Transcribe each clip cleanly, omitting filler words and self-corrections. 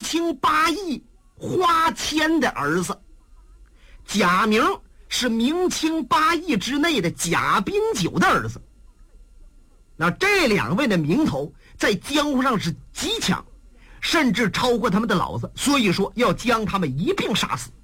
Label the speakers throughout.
Speaker 1: 清八义花谦的儿子，贾明是明清八义之内的贾冰九的儿子。那这两位的名头在江湖上是极强，甚至超过他们的老子，所以说要将他们一并杀死。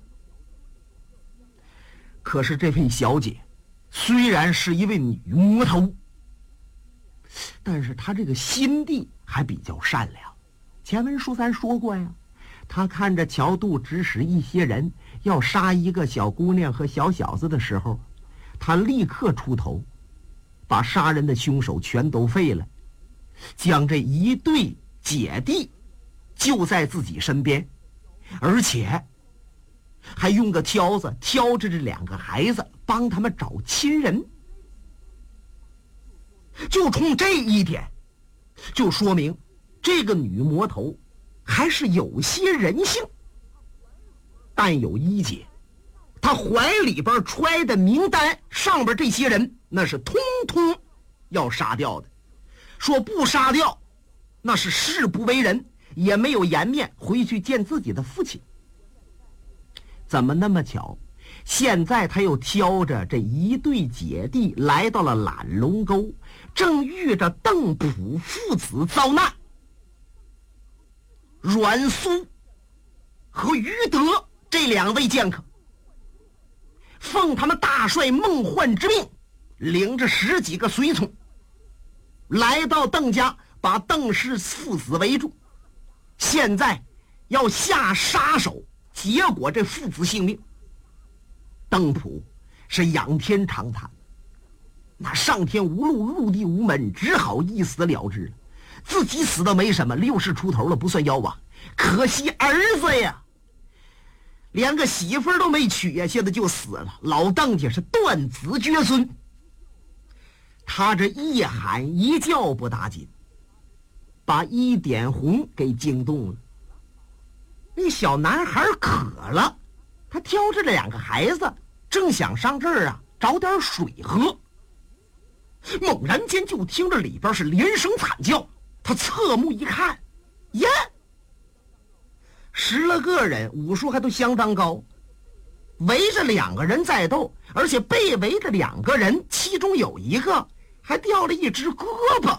Speaker 1: 可是这位小姐虽然是一位女魔头，但是她这个心地还比较善良。前文书咱说过呀，她看着乔度指使一些人要杀一个小姑娘和小小子的时候，她立刻出头，把杀人的凶手全都废了，将这一对姐弟就在自己身边，而且还用个挑子挑着这两个孩子，帮他们找亲人。就冲这一点，就说明这个女魔头还是有些人性。但有一节，她怀里边揣的名单上边这些人，那是通通要杀掉的。说不杀掉，那是誓不为人，也没有颜面回去见自己的父亲。怎么那么巧，现在他又挑着这一对姐弟来到了懒龙沟，正遇着邓普父子遭难。阮苏和于德这两位剑客奉他们大帅孟焕之命，领着10几个随从来到邓家，把邓氏父子围住，现在要下杀手，结果这父子性命。邓普是仰天长叹，那上天无路，入地无门，只好一死了之了。自己死的没什么，60出头了不算夭亡，可惜儿子呀，连个媳妇都没娶呀，现在就死了。老邓家是断子绝孙。他这一喊一叫不打紧，把一点红给惊动了。那小男孩渴了，他挑着两个孩子，正想上这儿找点水喝，猛然间就听着里边是连声惨叫。他侧目一看，耶，10来个人，武术还都相当高，围着2个人在斗，而且被围着2个人，其中有一个还掉了一只胳膊。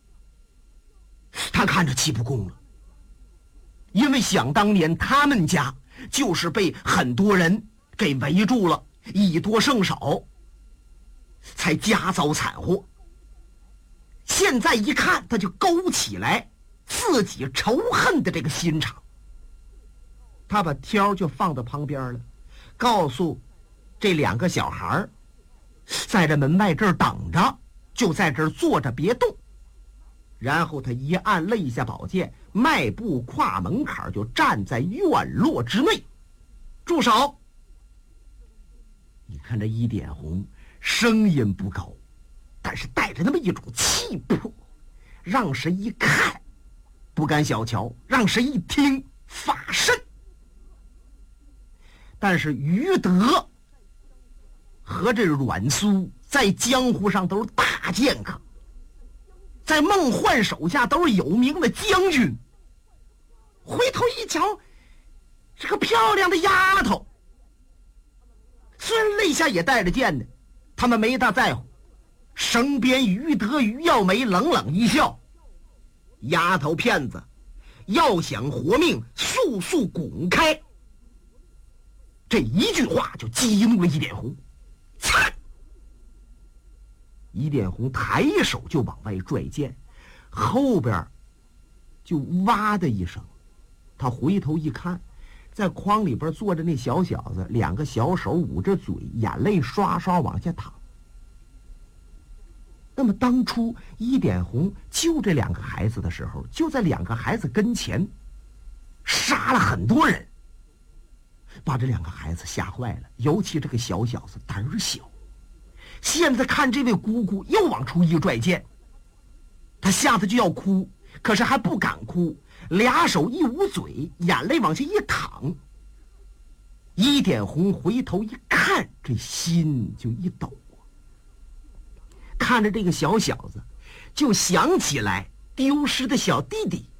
Speaker 1: 他看着气不公了，因为想当年他们家就是被很多人给围住了，以多胜少，才家遭惨祸。现在一看，他就勾起来自己仇恨的这个心肠。他把挑就放到旁边了，告诉这2个小孩在这门外这儿等着，就在这儿坐着别动。然后他一按了一下宝剑，迈步跨门槛，就站在院落之内。住手！你看这一点红声音不高，但是带着那么一种气魄，让谁一看不敢小瞧，让谁一听发瘆。但是于德和这阮苏在江湖上都是大剑客，在孟焕手下都是有名的将军。回头一瞧，是个漂亮的丫头，虽然肋下也带着剑的，他们没大在乎。身边于德于耀梅冷冷一笑，丫头片子，要想活命，速速滚开。这一句话就激怒了一点红。擦！一点红抬手就往外拽剑，后边就哇的一声。他回头一看，在筐里边坐着那小小子，2个小手捂着嘴，眼泪刷刷往下淌。那么当初一点红救这2个孩子的时候，就在2个孩子跟前杀了很多人，把这2个孩子吓坏了，尤其这个小小子胆儿小。现在看这位姑姑又往出一拽剑，他吓得就要哭，可是还不敢哭，2手一捂嘴，眼泪往下一淌。一点红回头一看，这心就一抖，看着这个小小子，就想起来丢失的小弟弟，